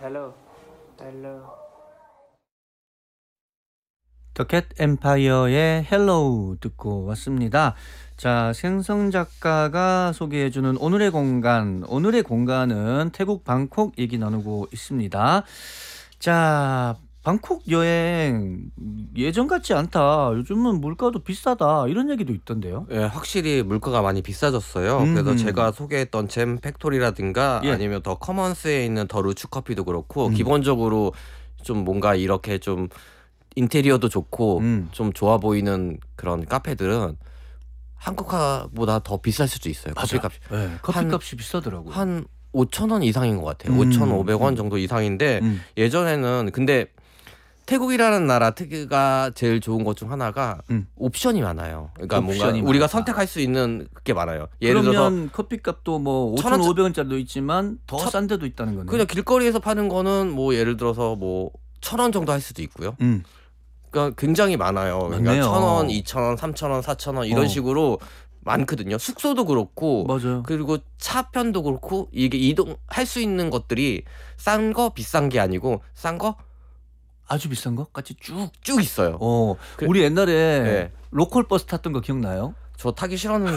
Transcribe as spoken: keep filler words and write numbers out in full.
hello, hello. 더캣 엠파이어의 헬로우 듣고 왔습니다. 자, 생성 작가가 소개해주는 오늘의 공간. 오늘의 공간은 태국 방콕 얘기 나누고 있습니다. 자, 방콕 여행 예전 같지 않다. 요즘은 물가도 비싸다. 이런 얘기도 있던데요. 예, 확실히 물가가 많이 비싸졌어요. 그래서 음흠. 제가 소개했던 잼 팩토리라든가 예. 아니면 더 커먼스에 있는 더 루츠 커피도 그렇고 음. 기본적으로 좀 뭔가 이렇게 좀 인테리어도 좋고 음. 좀 좋아 보이는 그런 카페들은 한국보다 더 비쌀 수도 있어요. 커피값 네, 커피값이 비싸더라고요. 한 오천 원 이상인 것 같아요. 음, 오천오백 원 음. 정도 이상인데 음. 예전에는 근데 태국이라는 나라 특유가 제일 좋은 것 중 하나가 음. 옵션이 많아요. 그러니까 뭔가 옵션이 우리가 많다. 선택할 수 있는 게 많아요. 예를 들어서 그러면 커피값도 뭐 천 원 오천오백 원짜리도 있지만 더 천- 싼 데도 있다는 거네요. 그냥 길거리에서 파는 거는 뭐 예를 들어서 뭐 천 원 정도 할 수도 있고요. 음. 그러니까 굉장히 많아요. 그러니까 맞네요. 천 원, 이천 원, 삼천 원, 사천 원 이런 어. 식으로 많거든요. 숙소도 그렇고 맞아요. 그리고 차편도 그렇고 이게 이동할 수 있는 것들이 싼 거 비싼 게 아니고 싼 거 쭉 아주 비싼 것까지 쭉. 있어요. 어, 그- 우리 옛날에 네. 로컬 버스 탔던 거 기억나요? 저 타기 싫었는데